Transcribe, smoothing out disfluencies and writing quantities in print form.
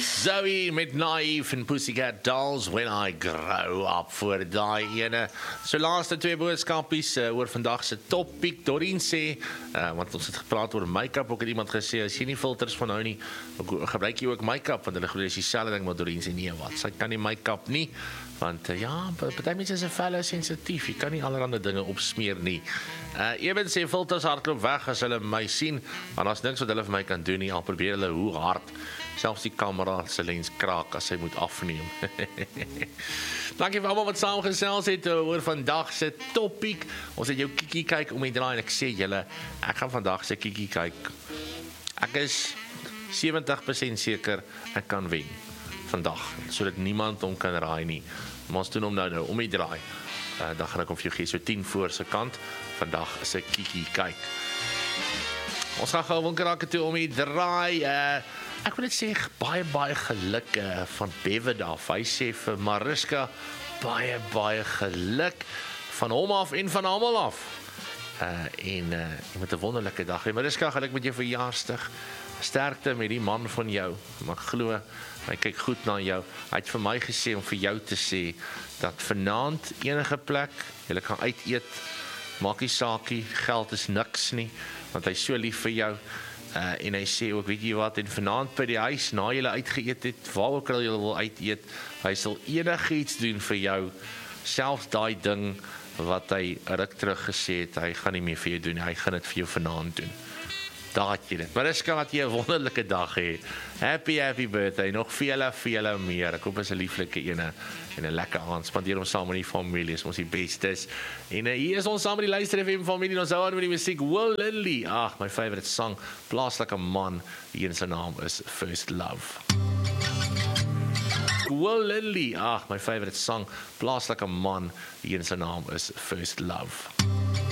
Zoe met Naive en Pussycat Dolls, When I Grow Up, voor daai ene. So laaste twee boodskapies oor vandag se topic. Dorien sê, want ons het gepraat oor make-up, ook het iemand gesê, as jy nie filters van hou nie, gebruik jy ook make-up, want hulle glo is dieselfde ding, maar Dorien sê, nee wat, sy kan nie make-up nie, want ja, party mense is 'n velle sensitief, jy kan nie allerhande dinge opsmeer nie. Eben sê filters hardloop weg as hulle my sien, maar daar's niks wat hulle vir my kan doen nie, al probeer hulle hoe hard, selfs die kamera se lens kraak as hy moet afneem. Dankie vir almal wat saamgesels het oor vandag se topic. Ons het jou kiekie kyk om die draai en ek sê julle, ek gaan vandag se kiekie kyk. Ek is 70% seker ek kan wen vandag, sodat niemand hom kan raai nie. Maar ons doen hom nou om die draai. Dan gaan ek hom vir jou gee, so 10 voor se kant. Vandag is 'n kiekie kyk. Ons gaan gou winkelrakke toe om die draai. Ek wil net sê baie geluk van Bevid af. Hy sê vir Mariska baie geluk van hom af en van almal af. En jy met 'n wonderlike dag. Hey Mariska, geluk met jou verjaarsdag. Sterkte met die man van jou. Maar glo, hy kyk goed na jou. Hy het vir my gesê om vir jou te sê dat vanaand enige plek jy kan uit eet. Maak nie saakie, geld is niks nie, want hy is so lief vir jou. En hy sê ook, weet jy wat, en vanaand by die huis, na julle uitgeëet het, waar ook al julle wil uiteet, hy sal enigiets doen vir jou, selfs daai ding wat hy ruk terug gesê het, hy gaan nie meer vir jou doen, hy gaan dit vir jou vanaand doen. Daar het jy dit. Mariska, laat jy 'n wonderlike dag hê. Happy birthday, nog vele meer. Ek hoop is 'n lieflike ene en 'n lekker aand. Spandeer ons saam met die familie, is ons die bestes. En hier is ons saam met die Luister FM familie, ons hou aan met die musiek. Will Lindley, my favorite song, plaaslike man, die se naam is First Love. Will Lindley, my favorite song, plaaslike man, die se naam is First Love.